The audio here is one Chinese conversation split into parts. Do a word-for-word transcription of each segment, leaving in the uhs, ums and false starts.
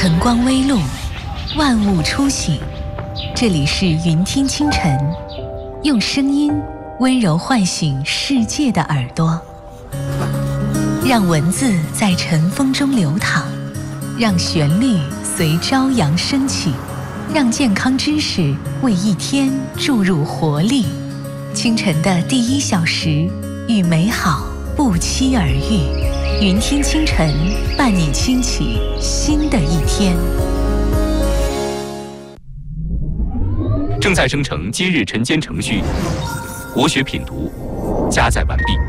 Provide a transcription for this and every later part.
晨光微露，万物初醒。这里是云听清晨，用声音温柔唤醒世界的耳朵，让文字在晨风中流淌，让旋律随朝阳升起，让健康知识为一天注入活力。清晨的第一小时，与美好不期而遇。云听清晨，伴你轻启新的一天。 正在生成今日晨间程序，国学品读加载完毕。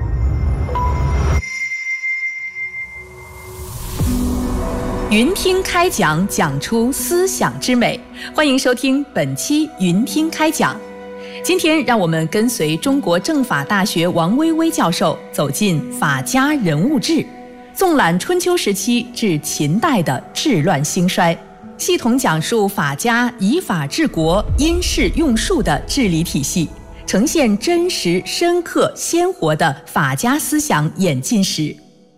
云听开讲，讲出思想之美。欢迎收听本期云听开讲。今天让我们跟随中国政法大学王薇薇教授走进法家人物志，纵览春秋时期至秦代的治乱兴衰，系统讲述法家以法治国、因势用术的治理体系，呈现真实、深刻、鲜活的法家思想演进史。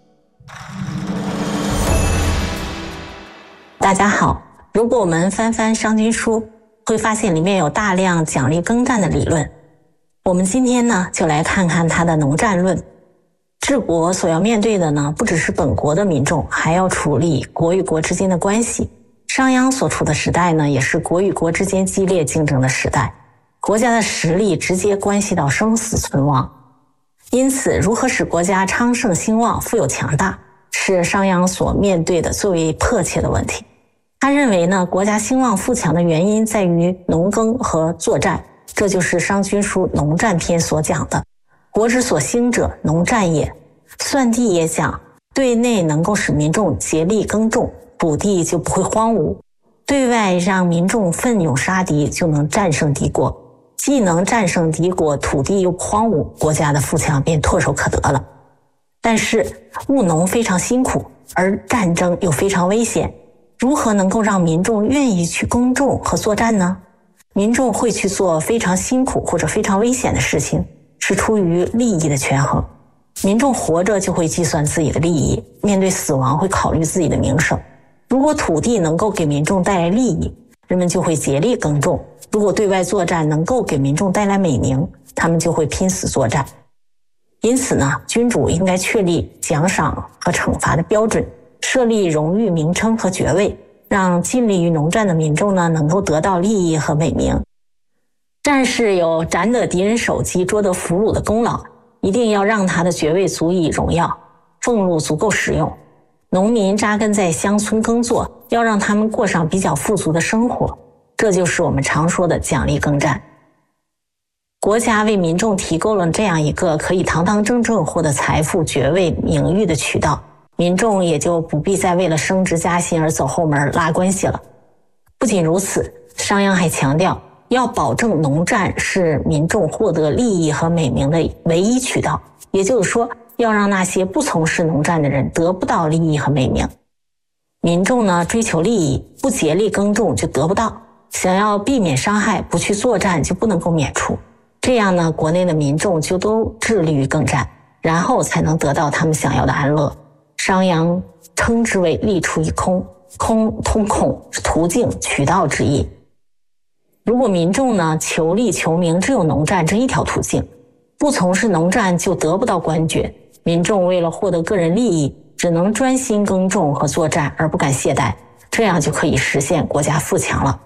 大家好，如果我们翻翻商君书，会发现里面有大量奖励耕战的理论。我们今天呢，就来看看他的农战论。治国所要面对的呢，不只是本国的民众，还要处理国与国之间的关系。商鞅所处的时代呢，也是国与国之间激烈竞争的时代，国家的实力直接关系到生死存亡。因此，如何使国家昌盛兴旺、富有强大，是商鞅所面对的最为迫切的问题。他认为呢，国家兴旺富强的原因在于农耕和作战，这就是商君书农战篇所讲的。国之所兴者，农战也。算地也讲，对内能够使民众竭力耕种，土地就不会荒芜；对外让民众奋勇杀敌，就能战胜敌国。既能战胜敌国，土地又不荒芜，国家的富强便唾手可得了。但是务农非常辛苦，而战争又非常危险，如何能够让民众愿意去耕种和作战呢？民众会去做非常辛苦或者非常危险的事情，是出于利益的权衡。民众活着就会计算自己的利益，面对死亡会考虑自己的名声。如果土地能够给民众带来利益，人们就会竭力耕种；如果对外作战能够给民众带来美名，他们就会拼死作战。因此呢，君主应该确立奖赏和惩罚的标准，设立荣誉名称和爵位，让尽力于农战的民众呢能够得到利益和美名。战士有斩得敌人首级、捉得俘虏的功劳，一定要让他的爵位足以荣耀，俸禄足够使用。农民扎根在乡村耕作，要让他们过上比较富足的生活，这就是我们常说的奖励耕战。国家为民众提供了这样一个可以堂堂正正获得财富、爵位、名誉的渠道，民众也就不必再为了升职加薪而走后门拉关系了。不仅如此，商鞅还强调要保证农战是民众获得利益和美名的唯一渠道，也就是说，要让那些不从事农战的人得不到利益和美名。民众呢，追求利益，不竭力耕种就得不到；想要避免伤害，不去作战就不能够免除。这样呢，国内的民众就都致力于耕战，然后才能得到他们想要的安乐。商鞅称之为利出一空，空通孔是途径、渠道之意。如果民众呢求利求名只有农战这一条途径，不从事农战就得不到官爵，民众为了获得个人利益，只能专心耕种和作战而不敢懈怠，这样就可以实现国家富强了。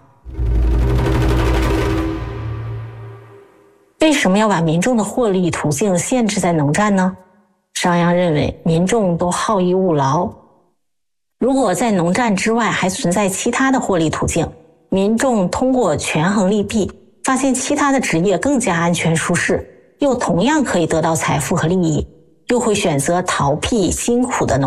为什么要把民众的获利途径限制在农战呢？商鞅认为民众都好逸恶劳，如果在农战之外还存在其他的获利途径，民众通过权衡利弊，发现其他的职业更加安全舒适，又同样可以得到财富和利益，又会选择逃避辛苦的农